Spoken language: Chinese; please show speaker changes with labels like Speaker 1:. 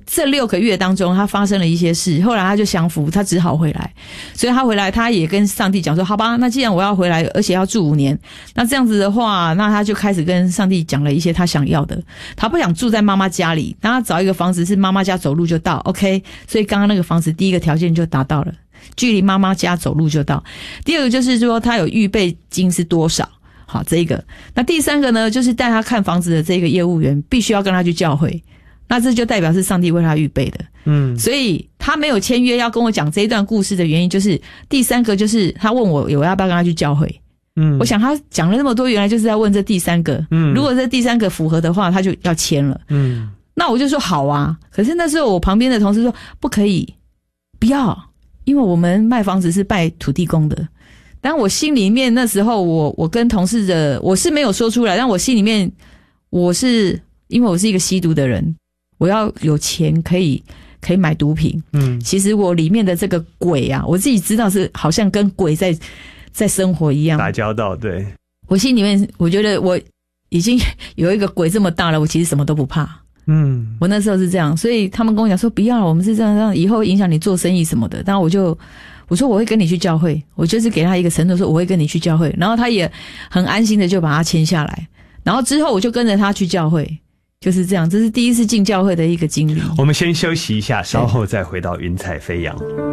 Speaker 1: 这6个月当中他发生了一些事，后来他就降服，他只好回来。所以他回来他也跟上帝讲说，好吧，那既然我要回来而且要住5年，那这样子的话，那他就开始跟上帝讲了一些他想要的。他不想住在妈妈家里，那他找一个房子是妈妈家走路就到 OK， 所以刚刚那个房子第一个条件就达到了，距离妈妈家走路就到。第二个就是说他有预备金是多少，好，这一个。那第3个呢，就是带他看房子的这个业务员必须要跟他去教会，那这就代表是上帝为他预备的。所以他没有签约要跟我讲这一段故事的原因，就是第3个就是他问我要不要跟他去教会。我想他讲了那么多，原来就是在问这第3个。如果这第3个符合的话，他就要签了。那我就说好啊。可是那时候我旁边的同事说不可以，不要，因为我们卖房子是拜土地公的。但我心里面那时候我跟同事的我是没有说出来，但我心里面因为我是一个吸毒的人，我要有钱可以买毒品。其实我里面的这个鬼啊，我自己知道是好像跟鬼在生活一样打
Speaker 2: 交道。对，
Speaker 1: 我心里面我觉得我已经有一个鬼这么大了，我其实什么都不怕。我那时候是这样，所以他们跟我讲说不要了，我们是这样以后影响你做生意什么的。但我说我会跟你去教会，我就是给他一个承诺说我会跟你去教会，然后他也很安心的就把他签下来，然后之后我就跟着他去教会，就是这样，这是第一次进教会的一个经历。
Speaker 2: 我们先休息一下，稍后再回到云彩飞扬。